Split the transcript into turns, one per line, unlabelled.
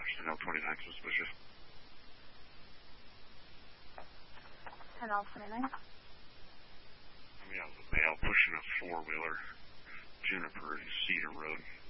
Chanel 29 suspicious.
Chanel 29?
Yeah, the male pushing a four-wheeler, Juniper, Cedar Road.